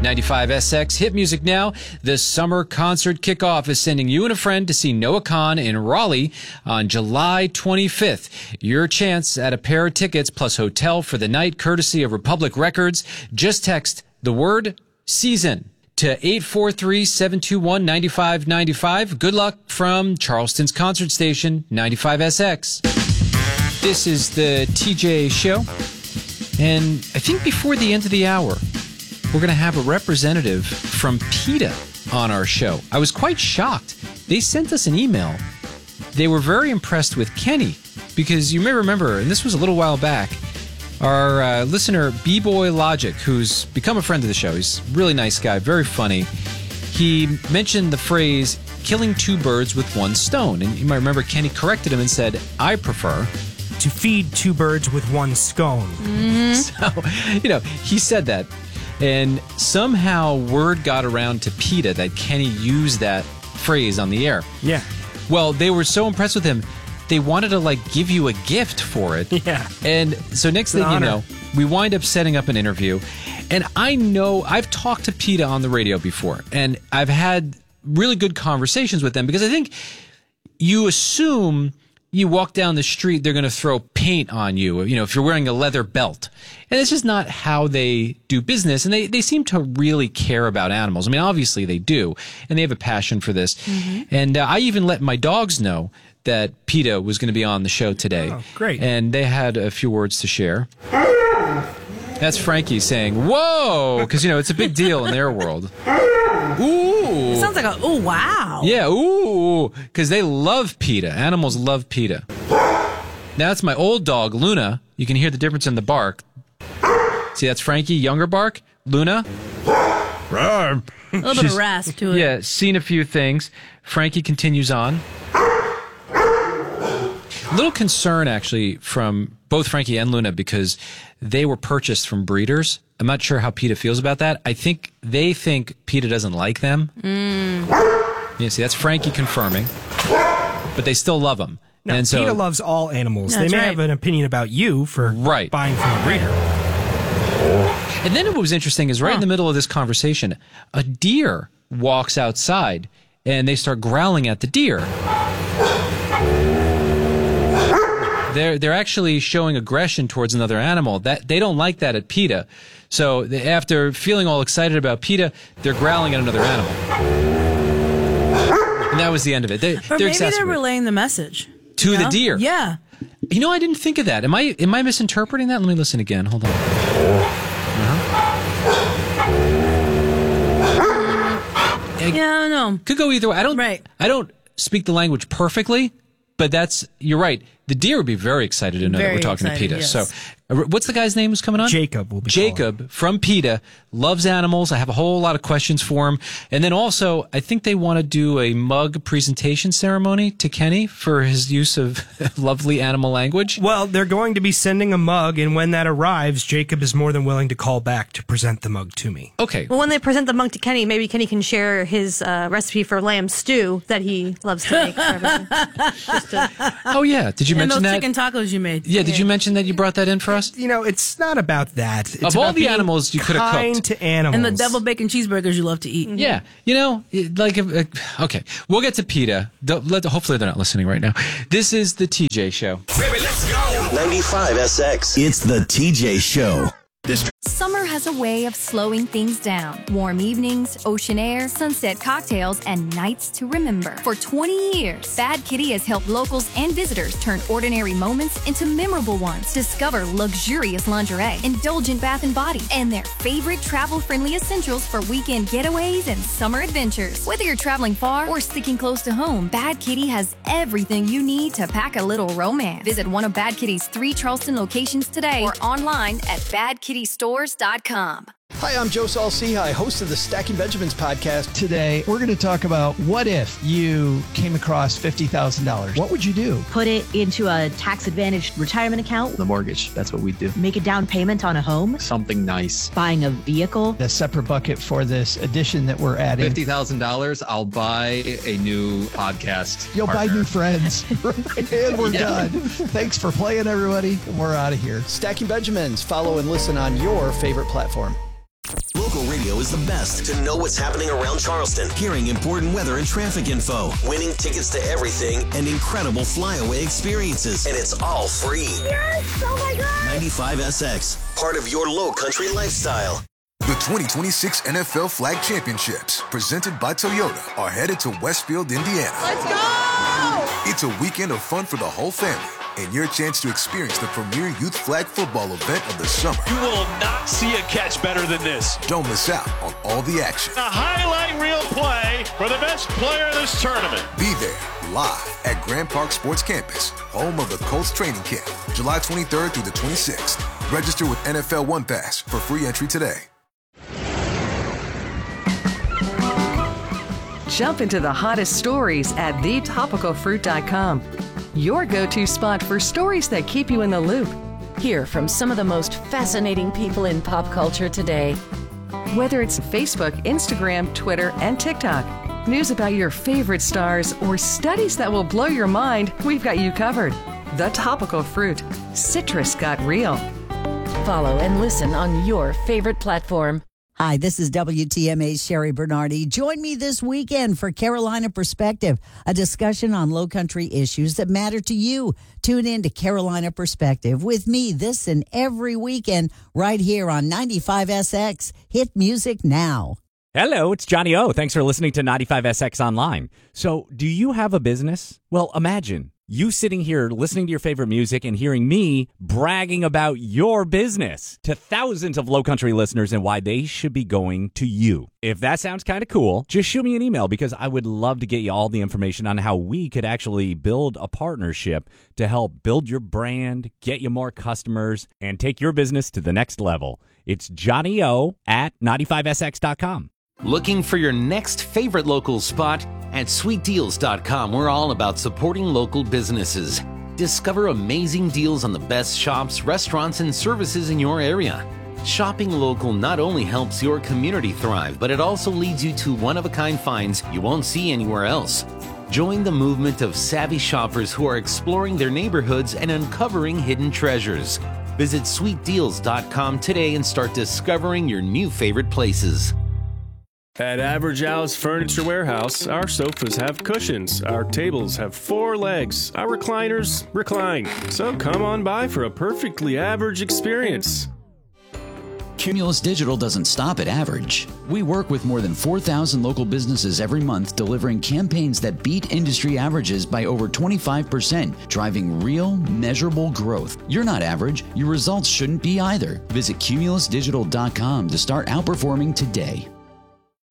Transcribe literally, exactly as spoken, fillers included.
ninety-five S X Hit Music Now. The summer concert kickoff is sending you and a friend to see Noah Kahan in Raleigh on July twenty-fifth. Your chance at a pair of tickets plus hotel for the night, courtesy of Republic Records. Just text the word season to eight four three, seven two one, nine five nine five. Good luck from Charleston's concert station, ninety-five S X. This is the T J Show, and I think before the end of the hour, we're going to have a representative from PETA on our show. I was quite shocked. They sent us an email. They were very impressed with Kenny because you may remember, and this was a little while back, our uh, listener, B-Boy Logic, who's become a friend of the show. He's a really nice guy, very funny. He mentioned the phrase, killing two birds with one stone. And you might remember Kenny corrected him and said, I prefer to feed two birds with one scone. Mm-hmm. So, you know, he said that. And somehow word got around to PETA that Kenny used that phrase on the air. Yeah. Well, they were so impressed with him, they wanted to, like, give you a gift for it. Yeah. And so next thing you know, we wind up setting up an interview. And I know, I've talked to PETA on the radio before, and I've had really good conversations with them because I think you assume you walk down the street, they're going to throw paint on you, you know, if you're wearing a leather belt. And it's just not how they do business. And they, they seem to really care about animals. I mean, obviously they do. And they have a passion for this. Mm-hmm. And uh, I even let my dogs know that PETA was going to be on the show today. Oh, great. And they had a few words to share. That's Frankie saying, whoa, because, you know, it's a big deal in their world. Ooh. It sounds like a, oh, wow. Yeah, ooh, because they love PETA. Animals love PETA. Now, that's my old dog, Luna. You can hear the difference in the bark. See, that's Frankie, younger bark. Luna. A little bit of rasp to it. Yeah, seen a few things. Frankie continues on. A little concern, actually, from both Frankie and Luna because they were purchased from breeders. I'm not sure how PETA feels about that. I think they think PETA doesn't like them. Mm. Yeah, see, that's Frankie confirming. But they still love them. No, and so, PETA loves all animals. That's they may right. have an opinion about you for right. buying from a breeder. And then what was interesting is right huh. in the middle of this conversation, a deer walks outside and they start growling at the deer. They're they're actually showing aggression towards another animal. That they don't like that at PETA. So they, after feeling all excited about PETA, they're growling at another animal. And that was the end of it. They, Or they're maybe exasperated. they're relaying the message. To you the know? deer. Yeah. You know, I didn't think of that. Am I am I misinterpreting that? Let me listen again. Hold on. Uh-huh. Yeah, I don't know. Could go either way. I don't. Right. I don't speak the language perfectly, but that's you're right. The deer would be very excited to know Very that we're talking excited, to PETA. yes. So, uh, what's the guy's name who's coming on? Jacob will be Jacob calling. from PETA, loves animals. I have a whole lot of questions for him. And then also, I think they want to do a mug presentation ceremony to Kenny for his use of lovely animal language. Well, they're going to be sending a mug, and when that arrives, Jacob is more than willing to call back to present the mug to me. Okay. Well, when they present the mug to Kenny, maybe Kenny can share his uh, recipe for lamb stew that he loves to make for everyone. Just to, Oh, yeah. Did you And mention those that? chicken tacos you made. Yeah, did you mention that you brought that in for us? You know, it's not about that. It's Of all about the being animals you could have kind cooked. to animals. And the double bacon cheeseburgers you love to eat. Yeah, you know, it- like, uh, okay, we'll get to PETA. Don't- let- Hopefully they're not listening right now. This is the T J Show. Baby, let's go. ninety-five S X. It's the T J Show. Summer has a way of slowing things down. Warm evenings, ocean air, sunset cocktails, and nights to remember. For twenty years, Bad Kitty has helped locals and visitors turn ordinary moments into memorable ones. Discover luxurious lingerie, indulgent bath and body, and their favorite travel-friendly essentials for weekend getaways and summer adventures. Whether you're traveling far or sticking close to home, Bad Kitty has everything you need to pack a little romance. Visit one of Bad Kitty's three Charleston locations today or online at bad kitty stores dot com. Hi, I'm Joe Saul-Sehy, host of the Stacking Benjamins podcast. Today, we're going to talk about what if you came across fifty thousand dollars? What would you do? Put it into a tax-advantaged retirement account. The mortgage, that's what we do. Make a down payment on a home. Something nice. Buying a vehicle. A separate bucket for this addition that we're adding. fifty thousand dollars, I'll buy a new podcast You'll partner. buy new friends. And we're Yeah. done. Thanks for playing, everybody. And we're out of here. Stacking Benjamins. Follow and listen on your favorite platform. Local radio is the best to know what's happening around Charleston, hearing important weather and traffic info, winning tickets to everything, and incredible flyaway experiences. And it's all free. Yes! Oh my God! ninety-five S X, part of your low country lifestyle. The twenty twenty-six N F L Flag Championships, presented by Toyota, are headed to Westfield, Indiana. Let's go! It's a weekend of fun for the whole family, and your chance to experience the premier youth flag football event of the summer. You will not see a catch better than this. Don't miss out on all the action. A highlight reel play for the best player of this tournament. Be there, live at Grand Park Sports Campus, home of the Colts training camp, July twenty-third through the twenty-sixth. Register with N F L One Pass for free entry today. Jump into the hottest stories at the topical fruit dot com. Your go-to spot for stories that keep you in the loop. Hear from some of the most fascinating people in pop culture today. Whether it's Facebook, Instagram, Twitter, and TikTok, news about your favorite stars, or studies that will blow your mind, we've got you covered. The Topical Fruit. Citrus got real. Follow and listen on your favorite platform. Hi, this is W T M A's Sherry Bernardi. Join me this weekend for Carolina Perspective, a discussion on low country issues that matter to you. Tune in to Carolina Perspective with me this and every weekend right here on ninety-five S X. Hit music now. Hello, it's Johnny O. Thanks for listening to ninety-five S X Online. So, do you have a business? Well, imagine you sitting here listening to your favorite music and hearing me bragging about your business to thousands of Low Country listeners and why they should be going to you. If that sounds kind of cool, just shoot me an email because I would love to get you all the information on how we could actually build a partnership to help build your brand, get you more customers, and take your business to the next level. It's Johnny O at ninety-five S X dot com. Looking for your next favorite local spot? At sweet deals dot com, we're all about supporting local businesses. Discover amazing deals on the best shops, restaurants, and services in your area. Shopping local not only helps your community thrive, but it also leads you to one-of-a-kind finds you won't see anywhere else. Join the movement of savvy shoppers who are exploring their neighborhoods and uncovering hidden treasures. Visit sweet deals dot com today and start discovering your new favorite places. At Average Al's Furniture Warehouse, our sofas have cushions, our tables have four legs, our recliners recline. So come on by for a perfectly average experience. Cumulus Digital doesn't stop at average. We work with more than four thousand local businesses every month, delivering campaigns that beat industry averages by over twenty-five percent, driving real, measurable growth. You're not average. Your results shouldn't be either. Visit cumulus digital dot com to start outperforming today.